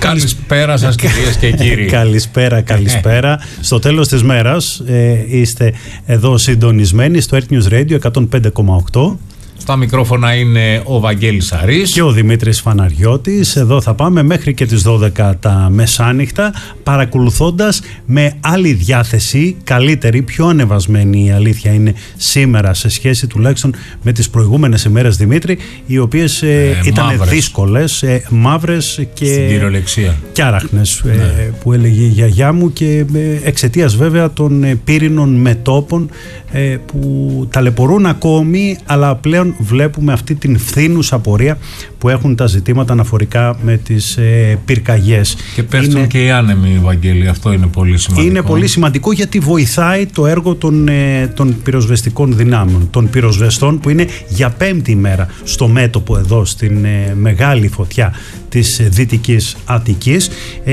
Καλησπέρα σας κυρίες και κύριοι. Καλησπέρα. Στο τέλος της μέρας είστε εδώ συντονισμένοι στο Earth News Radio 105,8. Στα μικρόφωνα είναι ο Βαγγέλης Σαρής και ο Δημήτρης Φαναριώτης. Εδώ θα πάμε μέχρι και τις 12 τα μεσάνυχτα, παρακολουθώντας με άλλη διάθεση, καλύτερη, πιο ανεβασμένη η αλήθεια είναι σήμερα σε σχέση τουλάχιστον με τις προηγούμενες ημέρες, Δημήτρη, οι οποίες ήταν δύσκολες, μαύρες και στην κυριολεξία και άραχνες, που έλεγε η γιαγιά μου, και εξαιτίας βέβαια των πύρινων μετώπων που ταλαιπωρούν ακόμη, αλλά πλέον βλέπουμε αυτή την φθήνουσα πορεία που έχουν τα ζητήματα αναφορικά με τις πυρκαγιές. Και πέφτουν και οι άνεμοι, Βαγγέλη, αυτό είναι πολύ σημαντικό. Είναι πολύ σημαντικό γιατί βοηθάει το έργο των πυροσβεστικών δυνάμεων, των πυροσβεστών που είναι για 5η μέρα στο μέτωπο εδώ στην μεγάλη φωτιά της Δυτικής Αττικής.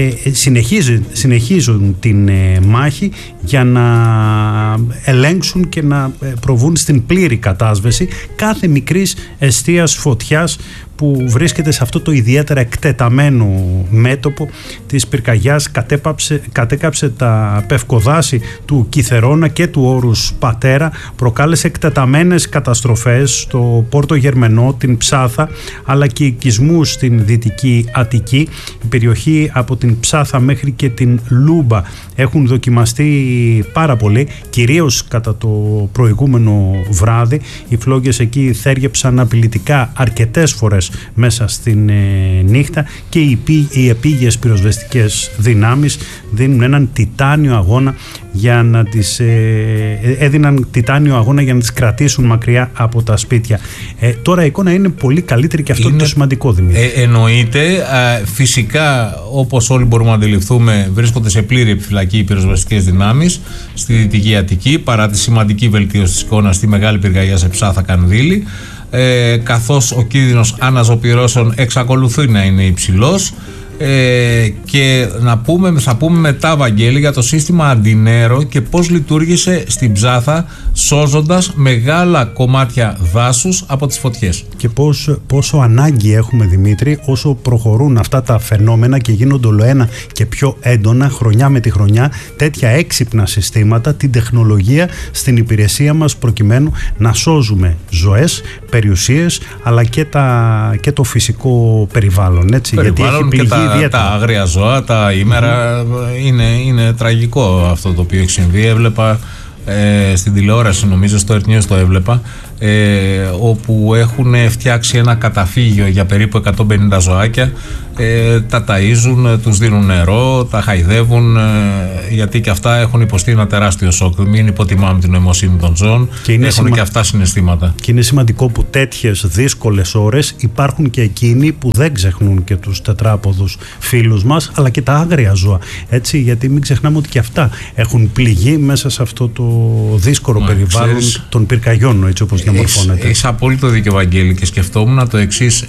Συνεχίζουν την μάχη για να ελέγξουν και να προβούν στην πλήρη κατάσβεση κάθε μικρής εστίας φωτιάς που βρίσκεται σε αυτό το ιδιαίτερα εκτεταμένο μέτωπο της πυρκαγιάς. Κατέκαψε τα πευκοδάση του Κιθερώνα και του Όρους Πατέρα, προκάλεσε εκτεταμένες καταστροφές στο Πόρτο Γερμενό, την Ψάθα, αλλά και οικισμούς στην Δυτική Αττική. Η περιοχή από την Ψάθα μέχρι και την Λούμπα έχουν δοκιμαστεί πάρα πολύ, κυρίως κατά το προηγούμενο βράδυ. Οι φλόγες εκεί θέργεψαν απειλητικά αρκετές φορές μέσα στην νύχτα και οι επίγειες πυροσβεστικές δυνάμεις δίνουν έναν τιτάνιο αγώνα για να τις έδιναν τιτάνιο αγώνα για να τις κρατήσουν μακριά από τα σπίτια. Τώρα η εικόνα είναι πολύ καλύτερη και αυτό είναι το σημαντικό, Δημήτρη. Εννοείται. Φυσικά, όπως όλοι μπορούμε να αντιληφθούμε, βρίσκονται σε πλήρη επιφυλακή οι πυροσβεστικές δυνάμεις στη Δυτική Αττική, παρά τη σημαντική βελτίωση της εικόνας στη μεγάλη πυρκαγιά σε Ψάθα Κανδύλη, καθώς ο κίνδυνος αναζωπυρώσεων εξακολουθεί να είναι υψηλός. Και θα πούμε μετά, Βαγγέλη, για το σύστημα Αντινέρο και πώς λειτουργήσε στην Ψάθα, σώζοντας μεγάλα κομμάτια δάσους από τις φωτιές. Και πόσο ανάγκη έχουμε, Δημήτρη, όσο προχωρούν αυτά τα φαινόμενα και γίνονται ολοένα και πιο έντονα χρονιά με τη χρονιά, τέτοια έξυπνα συστήματα, την τεχνολογία στην υπηρεσία μας, προκειμένου να σώζουμε ζωές, περιουσίες, αλλά και το φυσικό περιβάλλον, έτσι, γιατί έχει πληγεί τα άγρια ζώα, τα ήμερα. Είναι τραγικό αυτό το οποίο έχει συμβεί. Έβλεπα στην τηλεόραση, νομίζω στο Earth News το έβλεπα, όπου έχουν φτιάξει ένα καταφύγιο για περίπου 150 ζωάκια, τα ταΐζουν, τους δίνουν νερό, τα χαϊδεύουν, γιατί και αυτά έχουν υποστεί ένα τεράστιο σοκ. Μην υποτιμάμε την νοημοσύνη των ζώων, έχουν και αυτά συναισθήματα. Και είναι σημαντικό που τέτοιες δύσκολες ώρες υπάρχουν και εκείνοι που δεν ξεχνούν και τους τετράποδους φίλους μας, αλλά και τα άγρια ζώα, έτσι, γιατί μην ξεχνάμε ότι και αυτά έχουν πληγεί μέσα σε αυτό το δύσκολο περιβάλλον των πυρκαγιών, έτσι όπως διαμορφώνεται. Έχεις απόλυτο δίκιο, Βαγγέλη, και σκεφτόμουν το εξής.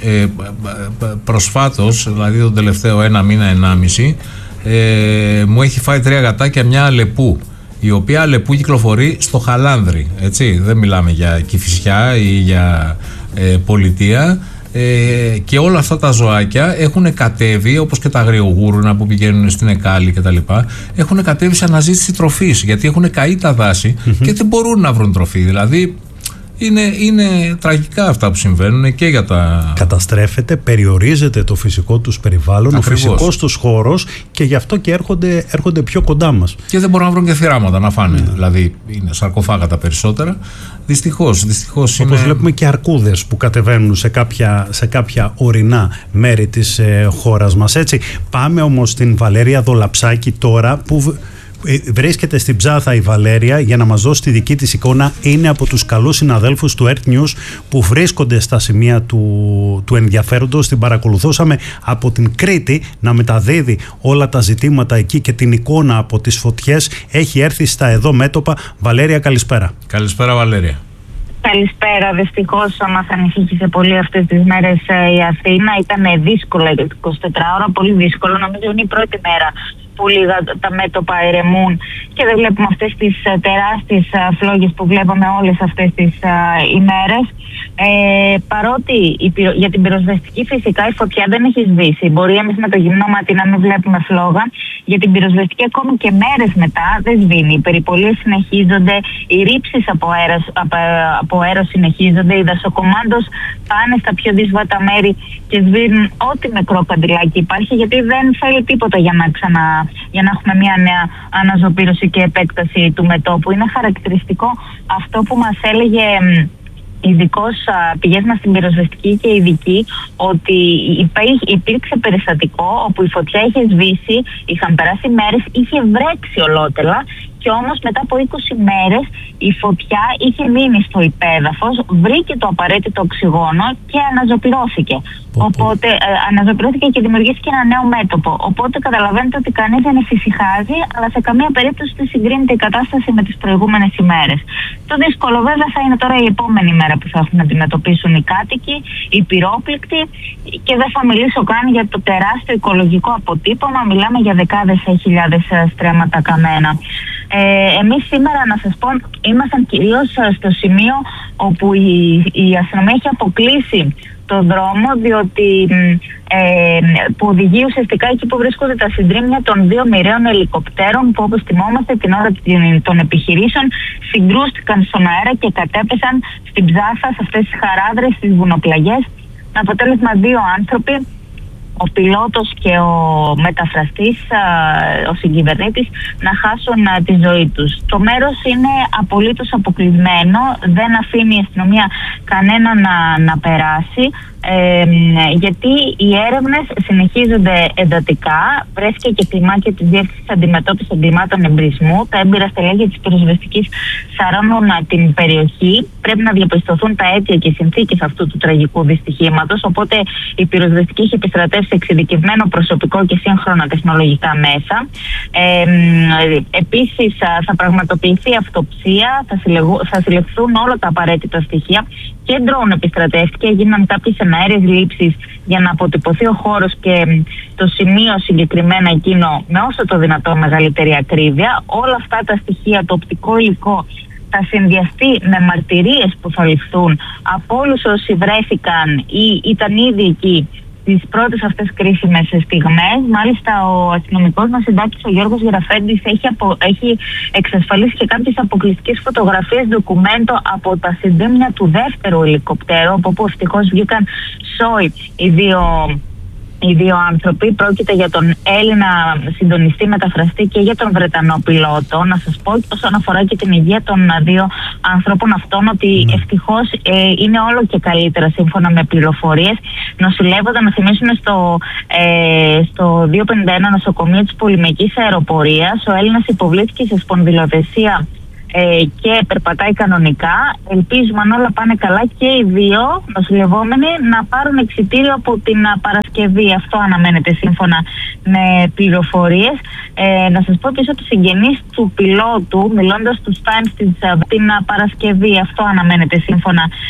Προσφάτως, δηλαδή τον τελευταίο 1 μήνα, 1,5, μου έχει φάει 3 γατάκια μια αλεπού, η οποία αλεπού κυκλοφορεί στο Χαλάνδρι, έτσι, δεν μιλάμε για Κηφισιά ή για πολιτεία. Και όλα αυτά τα ζωάκια έχουν κατέβει, όπως και τα αγριογούρουνα που πηγαίνουν στην Εκάλη κτλ. Έχουν κατέβει σε αναζήτηση τροφής, γιατί έχουν καεί τα δάση και δεν μπορούν να βρουν τροφή. Δηλαδή είναι τραγικά αυτά που συμβαίνουν και για τα... Καταστρέφεται, περιορίζεται το φυσικό τους περιβάλλον, ακριβώς, ο φυσικός τους χώρος, και γι' αυτό και έρχονται πιο κοντά μας. Και δεν μπορούν να βρουν και θυράματα να φάνε. Δηλαδή είναι σαρκοφάγα τα περισσότερα. Δυστυχώς όπως βλέπουμε και αρκούδες που κατεβαίνουν σε κάποια ορεινά μέρη της χώρας μας, έτσι. Πάμε όμως στην Βαλέρια Δολαψάκη τώρα, που βρίσκεται στην Ψάθα η Βαλέρια για να μας δώσει τη δική της εικόνα. Είναι από τους καλούς συναδέλφους του Earth News που βρίσκονται στα σημεία του ενδιαφέροντος. Την παρακολουθούσαμε από την Κρήτη να μεταδίδει όλα τα ζητήματα εκεί και την εικόνα από τις φωτιές. Έχει έρθει στα εδώ μέτωπα. Βαλέρια, καλησπέρα. Καλησπέρα, Βαλέρια. Καλησπέρα. Δυστυχώς μας ανησύχησε πολύ αυτές τις μέρες η Αθήνα. Ήταν δύσκολο για 24 ώρα, πολύ δύσκολο. Νομίζω είναι η πρώτη μέρα που λίγα τα μέτωπα ερεμούν και δεν βλέπουμε αυτές τις τεράστιες φλόγες που βλέπαμε όλες αυτές τις ημέρες. Παρότι για την πυροσβεστική φυσικά η φωτιά δεν έχει σβήσει, μπορεί εμείς με το γυμνό μάτι να μην βλέπουμε φλόγα, για την πυροσβεστική ακόμη και μέρες μετά δεν σβήνει. Οι περιπολίες συνεχίζονται, οι ρήψεις από αέρος συνεχίζονται, οι δασοκομάντος πάνε στα πιο δύσβατα μέρη και σβήνουν ό,τι μικρό καντιλάκι υπάρχει, γιατί δεν θέλει τίποτα για να έχουμε μια νέα αναζωπήρωση και επέκταση του μετώπου. Είναι χαρακτηριστικό αυτό που μας έλεγε ειδικός πηγές μας στην πυροσβεστική και ειδική, ότι υπήρξε περιστατικό όπου η φωτιά είχε σβήσει, είχαν περάσει μέρες, είχε βρέξει ολότελα και όμως μετά από 20 μέρες η φωτιά είχε μείνει στο υπέδαφος, βρήκε το απαραίτητο οξυγόνο και αναζωπυρώθηκε. Οπότε αναζωπυρώθηκε και δημιουργήθηκε ένα νέο μέτωπο. Οπότε καταλαβαίνετε ότι κανείς δεν εφησυχάζει, αλλά σε καμία περίπτωση δεν συγκρίνεται η κατάσταση με τις προηγούμενες ημέρες. Το δύσκολο βέβαια θα είναι τώρα η επόμενη μέρα που θα έχουν να αντιμετωπίσουν οι κάτοικοι, οι πυρόπληκτοι, και δεν θα μιλήσω καν για το τεράστιο οικολογικό αποτύπωμα. Μιλάμε για δεκάδες χιλιάδες στρέμματα καμένα. Εμείς σήμερα, να σας πω, ήμασταν κυρίως στο σημείο όπου η αστυνομία έχει αποκλείσει το δρόμο, διότι που οδηγεί ουσιαστικά εκεί που βρίσκονται τα συντρίμμια των δύο μοιραίων ελικοπτέρων που, όπως θυμόμαστε, την ώρα των επιχειρήσεων συγκρούστηκαν στον αέρα και κατέπεσαν στην ψάθα, σε αυτές τις χαράδρες, στις βουνοπλαγιές, με αποτέλεσμα δύο άνθρωποι, ο πιλότος και ο μεταφραστής, ο συγκυβερνήτης, να χάσουν τη ζωή τους. Το μέρος είναι απολύτως αποκλεισμένο, δεν αφήνει η αστυνομία κανένα να περάσει, γιατί οι έρευνες συνεχίζονται εντατικά. Βρέθηκε και κλιμάκια της Διεύθυνσης Αντιμετώπισης Εγκλημάτων Εμπρισμού. Τα έμπειρα στελέχη της πυροσβεστικής σαρώνουν την περιοχή. Πρέπει να διαπιστωθούν τα αίτια και οι συνθήκες αυτού του τραγικού δυστυχήματος. Οπότε η πυροσβεστική έχει επιστρατεύσει εξειδικευμένο προσωπικό και σύγχρονα τεχνολογικά μέσα. Επίσης θα πραγματοποιηθεί αυτοψία, θα συλλεχθούν όλα τα απαραίτητα στοιχεία και ντρόουν επιστρατεύτηκε, έγιναν κάποιες εναέριες λήψεις για να αποτυπωθεί ο χώρος και το σημείο συγκεκριμένα εκείνο με όσο το δυνατό μεγαλύτερη ακρίβεια. Όλα αυτά τα στοιχεία, το οπτικό υλικό, θα συνδυαστεί με μαρτυρίες που θα ληφθούν από όλους όσοι βρέθηκαν ή ήταν ήδη εκεί τις πρώτες αυτές κρίσιμες στιγμές. Μάλιστα ο αστυνομικός μας συντάκτης, ο Γιώργος Γεραφέντης, έχει εξασφαλίσει και κάποιες αποκλειστικές φωτογραφίες ντοκουμέντο από τα συντρίμμια του δεύτερου ελικοπτέρου, από όπου ευτυχώς βγήκαν σόι οι δύο άνθρωποι. Πρόκειται για τον Έλληνα συντονιστή μεταφραστή και για τον Βρετανό πιλότο. Να σας πω όσον αφορά και την υγεία των δύο ανθρώπων αυτών, ότι ευτυχώς είναι όλο και καλύτερα σύμφωνα με πληροφορίες. Νοσηλεύονταν, να θυμίσουμε, στο 251 νοσοκομείο της Πολυμαϊκής Αεροπορίας. Ο Έλληνας υποβλήθηκε σε σπονδυλοδεσία και περπατάει κανονικά. Ελπίζουμε, αν όλα πάνε καλά, και οι δύο νοσηλευόμενοι να πάρουν εξιτήριο από την Παρασκευή. Αυτό αναμένεται σύμφωνα με πληροφορίες. Να σας πω επίσης ότι οι συγγενείς του πιλότου, μιλώντας στους Times την Παρασκευή, αυτό αναμένεται σύμφωνα